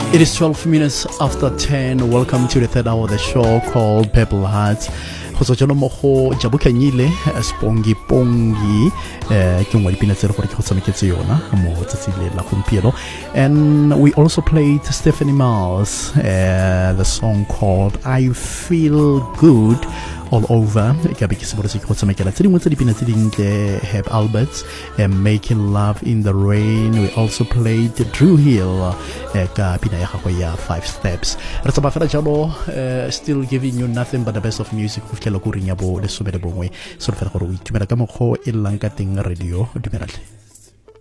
It is 12 minutes after 10. Welcome to the third hour of the show called Purple Hearts. Go tswa jalo mo go Jabukanyile Spongi Pongi ke ngwa dipina tse re gore ke go tsameketse yona mo tsatsile la gompieno. And we also played Stephanie Miles, the song called I Feel Good All Over. Ke be ke se botse ke go tsamekela tse dingwe tse dipina tse dintle, Herb Alberts, Making Love in the Rain. We also played Drew Hill ka pina ya gagwe ya 5 Steps. Re tsaba fela jalo, still giving you nothing but the best of music go fitlhela go ring ya bo le sobele bongwe so re fela gore o itumela ka mokgo e llang ka teng radio dumela tle.